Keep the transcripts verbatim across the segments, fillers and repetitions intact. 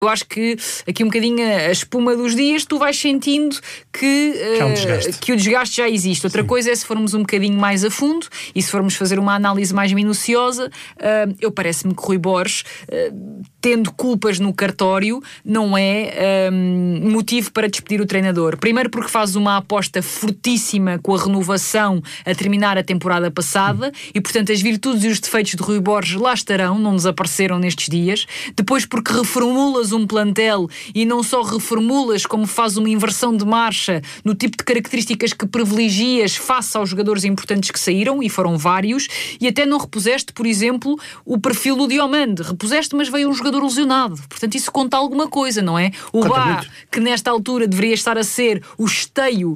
Eu acho que aqui um bocadinho a espuma dos dias, tu vais sentindo que, que, um desgaste. uh, que o desgaste já existe. Outra Sim. coisa é se formos um bocadinho mais a fundo e se formos fazer uma análise mais minuciosa, uh, eu parece-me que Rui Borges, uh, tendo culpas no cartório, não é um, motivo para despedir o treinador. Primeiro porque faz uma aposta fortíssima com a renovação a terminar a temporada passada hum. e, portanto, as virtudes e os defeitos de Rui Borges lá estarão, não desapareceram nestes dias. Depois porque reformulas um plantel e não só reformulas, como faz uma inversão de marcha no tipo de características que privilegias face aos jogadores importantes que saíram, e foram vários, e até não repuseste, por exemplo, o perfil do Diomande. Repuseste, mas veio um jogador lesionado. Portanto, isso conta alguma coisa, não é? O Bá, que nesta altura deveria estar a ser o esteio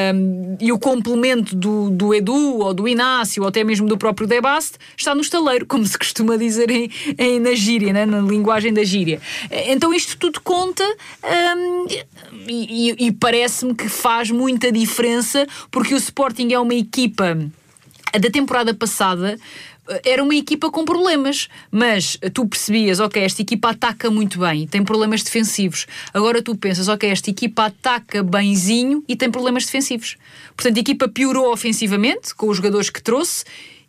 um, e o complemento do, do Edu, ou do Inácio, ou até mesmo do próprio De Bast, está no estaleiro, como se costuma dizer em, em, na gíria, né? Na linguagem da gíria. Então isto tudo conta um, e, e, e parece-me que faz muita diferença, porque o Sporting é uma equipa da temporada passada, era uma equipa com problemas, mas tu percebias, ok, esta equipa ataca muito bem, tem problemas defensivos. Agora tu pensas, ok, esta equipa ataca benzinho e tem problemas defensivos. Portanto, a equipa piorou ofensivamente com os jogadores que trouxe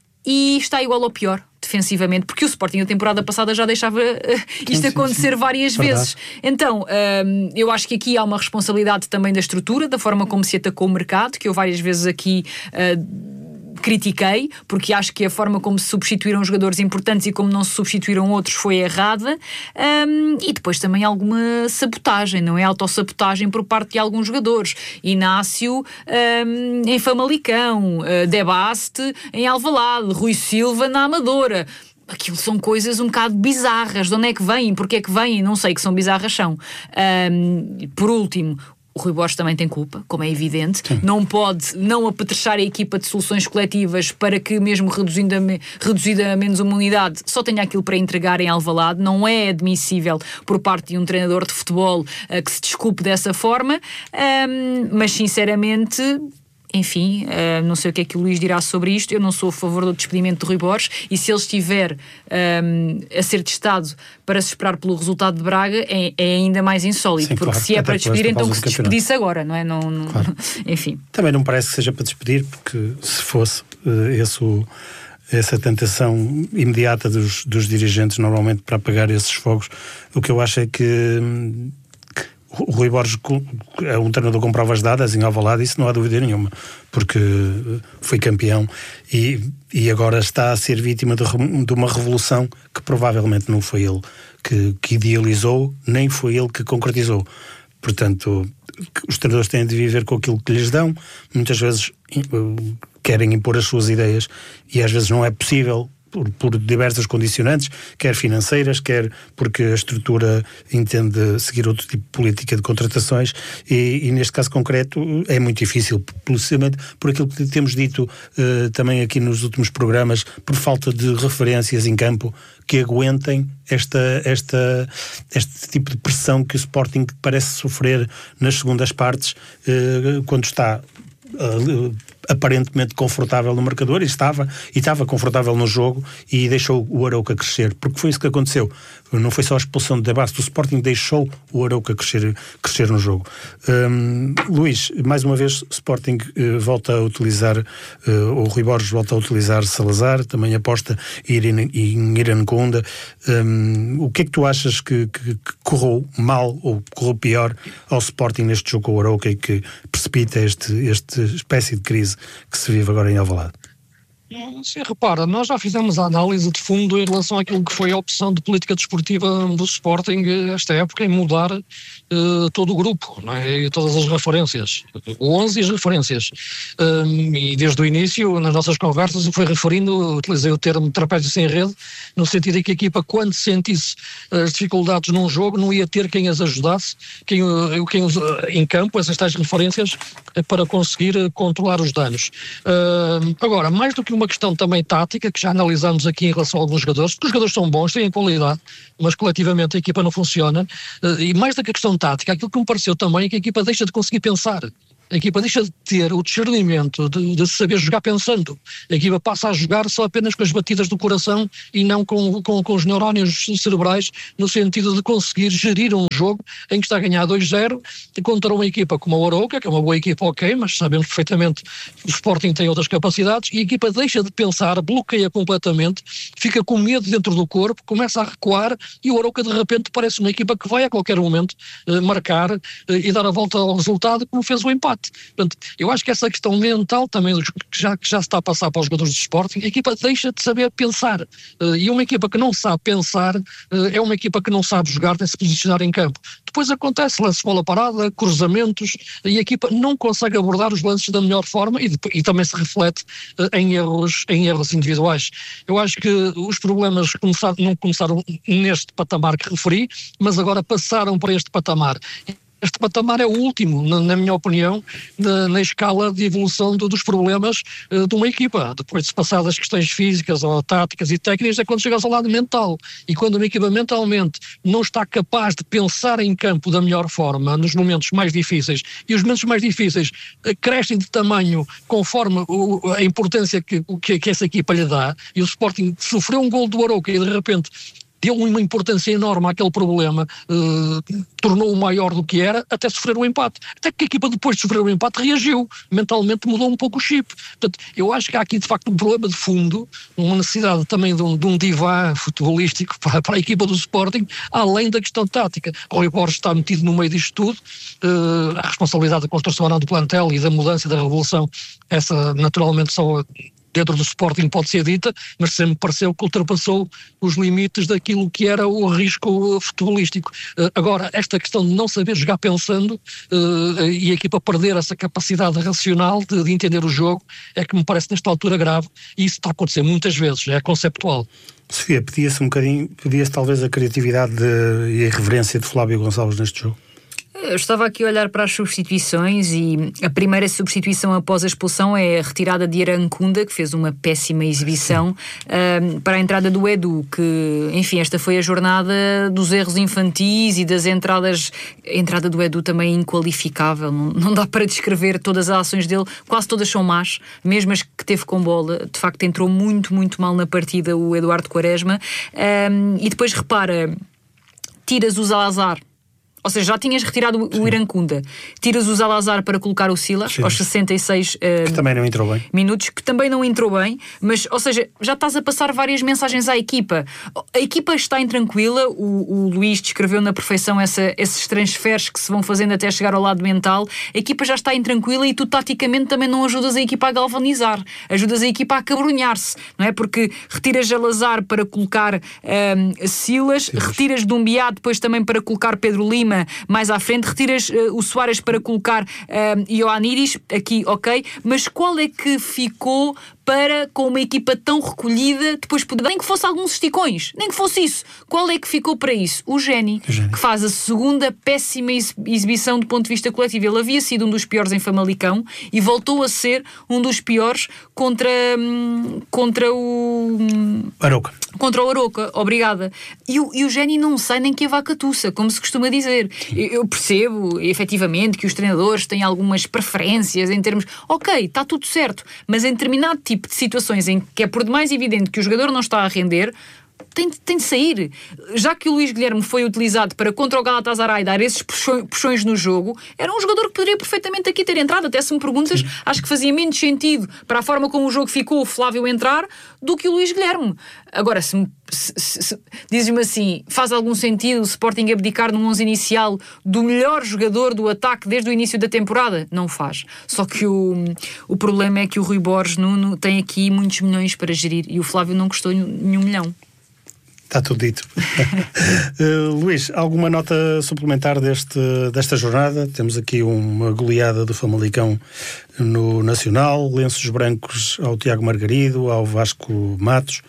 e está igual ao pior defensivamente, porque o Sporting na temporada passada já deixava uh, isto sim, acontecer sim, sim. várias Verdade. vezes. Então, um, eu acho que aqui há uma responsabilidade também da estrutura, da forma como se atacou o mercado, que eu várias vezes aqui uh, critiquei, porque acho que a forma como se substituíram jogadores importantes e como não se substituíram outros foi errada, um, e depois também alguma sabotagem, não é? Autossabotagem por parte de alguns jogadores. Inácio um, em Famalicão, uh, De Bast em Alvalade, Rui Silva na Amadora. Aquilo são coisas um bocado bizarras. De onde é que vêm? Porquê é que vêm? Não sei, que são bizarras são. Um, por último, o Rui Borges também tem culpa, como é evidente. Sim. Não pode não apetrechar a equipa de soluções coletivas para que, mesmo reduzindo a, me, reduzida a menos uma unidade, só tenha aquilo para entregar em Alvalade. Não é admissível por parte de um treinador de futebol uh, que se desculpe dessa forma, um, mas sinceramente... Enfim, uh, não sei o que é que o Luís dirá sobre isto. Eu não sou a favor do despedimento de Rui Borges, e se ele estiver um, a ser testado para se esperar pelo resultado de Braga, é, é ainda mais insólito. Sim, porque claro, se é para despedir, então que se despedisse agora, não é? Não, não... Claro. Enfim. Também não parece que seja para despedir, porque se fosse uh, esse o... essa tentação imediata dos, dos dirigentes normalmente para apagar esses fogos, o que eu acho é que hum, o Rui Borges é um treinador com provas dadas em Alvalade, isso não há dúvida nenhuma, porque foi campeão e, e agora está a ser vítima de, de uma revolução que provavelmente não foi ele que, que idealizou, nem foi ele que concretizou. Portanto, os treinadores têm de viver com aquilo que lhes dão, muitas vezes querem impor as suas ideias e às vezes não é possível, Por, por diversas condicionantes, quer financeiras, quer porque a estrutura entende seguir outro tipo de política de contratações e, e neste caso concreto é muito difícil, precisamente por aquilo que temos dito uh, também aqui nos últimos programas, por falta de referências em campo que aguentem esta, esta, este tipo de pressão que o Sporting parece sofrer nas segundas partes, uh, quando está uh, aparentemente confortável no marcador, e estava, e estava confortável no jogo, e deixou o Arouca crescer, porque foi isso que aconteceu. Não foi só a expulsão de De Bast, o Sporting deixou o Arouca crescer, crescer no jogo. Um, Luís, mais uma vez, o Sporting uh, volta a utilizar, uh, o Rui Borges volta a utilizar Salazar, também aposta em Irankunda. Um, o que é que tu achas que, que, que correu mal ou correu pior ao Sporting neste jogo com o Arouca e que precipita este, este espécie de crise que se vive agora em Alvalade? Sim, repara, nós já fizemos a análise de fundo em relação àquilo que foi a opção de política desportiva do Sporting esta época, em mudar uh, todo o grupo, não é? E todas as referências, o onze e as referências. Um, e desde o início, nas nossas conversas, eu fui referindo, utilizei o termo trapézio sem rede, no sentido de que a equipa, quando sentisse as dificuldades num jogo, não ia ter quem as ajudasse, quem, quem os, em campo, essas tais referências, para conseguir controlar os danos. Uh, agora, mais do que uma questão também tática, que já analisamos aqui em relação a alguns jogadores, porque os jogadores são bons, têm qualidade, mas coletivamente a equipa não funciona, e mais do que a questão tática, aquilo que me pareceu também é que a equipa deixa de conseguir pensar. A equipa deixa de ter o discernimento de, de saber jogar pensando. A equipa passa a jogar só apenas com as batidas do coração e não com, com, com os neurónios cerebrais, no sentido de conseguir gerir um jogo em que está a ganhar dois zero contra uma equipa como a Arouca, que é uma boa equipa, ok, mas sabemos perfeitamente que o Sporting tem outras capacidades, e a equipa deixa de pensar, bloqueia completamente, fica com medo dentro do corpo, começa a recuar, e o Arouca de repente parece uma equipa que vai a qualquer momento eh, marcar eh, e dar a volta ao resultado, como fez o empate. Portanto, eu acho que essa questão mental também que já, que já se está a passar para os jogadores do Sporting, a equipa deixa de saber pensar, uh, e uma equipa que não sabe pensar uh, é uma equipa que não sabe jogar, tem de se posicionar em campo. Depois acontece lance de bola parada, cruzamentos, e a equipa não consegue abordar os lances da melhor forma, e, e também se reflete uh, em, erros, em erros individuais. Eu acho que os problemas começaram, não começaram neste patamar que referi, mas agora passaram para este patamar. Este patamar é o último, na, na minha opinião, na, na escala de evolução do, dos problemas uh, de uma equipa. Depois de se passar das questões físicas ou táticas e técnicas, é quando chegas ao lado mental. E quando uma equipa mentalmente não está capaz de pensar em campo da melhor forma, nos momentos mais difíceis, e os momentos mais difíceis uh, crescem de tamanho conforme o, a importância que, que, que essa equipa lhe dá, e o Sporting sofreu um gol do Arouca e de repente deu uma importância enorme àquele problema, uh, tornou-o maior do que era, até sofrer o empate. Até que a equipa, depois de sofrer o empate, reagiu, mentalmente mudou um pouco o chip. Portanto, eu acho que há aqui de facto um problema de fundo, uma necessidade também de um, de um divã futebolístico para, para a equipa do Sporting, além da questão tática. O Rui Borges está metido no meio disto tudo, uh, a responsabilidade da construção do plantel e da mudança e da revolução, essa naturalmente só dentro do Sporting pode ser dita, mas sempre pareceu que ultrapassou os limites daquilo que era o risco futebolístico. Uh, agora, esta questão de não saber jogar pensando uh, e a equipa perder essa capacidade racional de, de entender o jogo é que me parece nesta altura grave, e isso está a acontecer muitas vezes, é conceptual. Sofia, pedia-se um bocadinho, pedia-se talvez a criatividade de, e a irreverência de Flávio Gonçalves neste jogo? Eu estava aqui a olhar para as substituições, e a primeira substituição após a expulsão é a retirada de Irancunda, que fez uma péssima exibição, um, para a entrada do Edu, que, enfim, esta foi a jornada dos erros infantis e das entradas. A entrada do Edu também é inqualificável, não, não dá para descrever todas as ações dele, quase todas são más, mesmo as que teve com bola. De facto entrou muito, muito mal na partida o Eduardo Quaresma. Um, e depois repara, tiras o Salazar. Ou seja, já tinhas retirado o Irancunda, tiras o Salazar para colocar o Silas, sim, aos sessenta e seis uh, que também não entrou bem. minutos, que também não entrou bem, mas, ou seja, já estás a passar várias mensagens à equipa. A equipa está intranquila, o, o Luís descreveu na perfeição essa, esses transferes que se vão fazendo até chegar ao lado mental. A equipa já está intranquila e tu taticamente também não ajudas a equipa a galvanizar, ajudas a equipa a cabrunhar-se, não é? Porque retiras Salazar para colocar um, Silas, sim, retiras Dumbiá depois também para colocar Pedro Lima mais à frente, retiras uh, o Soares para colocar uh, Ioannidis, aqui ok, mas qual é que ficou para, com uma equipa tão recolhida, depois poder, nem que fosse alguns esticões, nem que fosse isso, qual é que ficou para isso? O Géni, que faz a segunda péssima exibição do ponto de vista coletivo. Ele havia sido um dos piores em Famalicão e voltou a ser um dos piores contra, contra o Arouca. Contra o Arouca, obrigada. E o, e o Géni não sai nem que a vaca tussa, como se costuma dizer. Eu, eu percebo, efetivamente, que os treinadores têm algumas preferências em termos... Ok, está tudo certo, mas em determinado tipo de situações em que é por demais evidente que o jogador não está a render, tem, tem de sair. Já que o Luís Guilherme foi utilizado para contra o Galatasaray dar esses puxões, puxões no jogo, era um jogador que poderia perfeitamente aqui ter entrado. Até se me perguntas, sim, acho que fazia menos sentido para a forma como o jogo ficou o Flávio entrar do que o Luís Guilherme. Agora, se, se, se, se dizes-me assim, faz algum sentido o Sporting abdicar no onze inicial do melhor jogador do ataque desde o início da temporada? Não faz. Só que o, o problema é que o Rui Borges Nuno tem aqui muitos milhões para gerir e o Flávio não custou nenhum milhão. Está tudo dito. uh, Luís, alguma nota suplementar deste, desta jornada? Temos aqui uma goleada do Famalicão no Nacional, lenços brancos ao Tiago Margarido, ao Vasco Matos,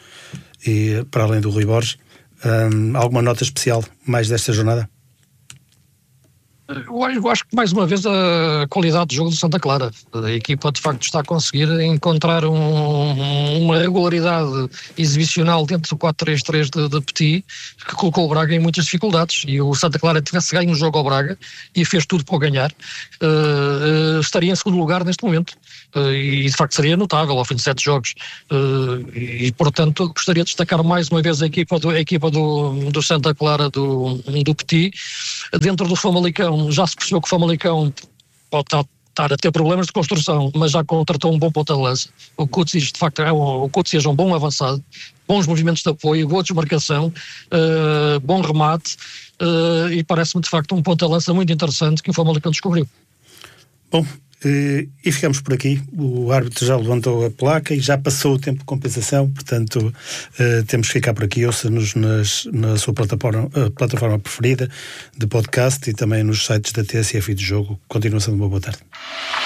e para além do Rui Borges. Um, alguma nota especial mais desta jornada? Eu acho, eu acho que mais uma vez a qualidade do jogo do Santa Clara. A equipa de facto está a conseguir encontrar um, uma regularidade exibicional dentro do quatro três três de, de Petit, que colocou o Braga em muitas dificuldades. E o Santa Clara tivesse ganho um jogo ao Braga e fez tudo para o ganhar, uh, uh, estaria em segundo lugar neste momento. Uh, e de facto seria notável ao fim de sete jogos. Uh, e portanto gostaria de destacar mais uma vez a equipa do, a equipa do, do Santa Clara do, do Petit. Dentro do Famalicão já se percebeu que o Famalicão pode estar a ter problemas de construção, mas já contratou um bom ponta de lança. O Kutsis, de facto, é um, o Kutsis é um bom avançado, bons movimentos de apoio, boa desmarcação, uh, bom remate, uh, e parece-me, de facto, um ponta de lança muito interessante que o Famalicão descobriu. Bom, e ficamos por aqui. O árbitro já levantou a placa e já passou o tempo de compensação, portanto uh, temos que ficar por aqui. Ouça-nos nas, na sua plataforma, uh, plataforma preferida de podcast e também nos sites da T S F e do Jogo. Continuação de uma boa tarde.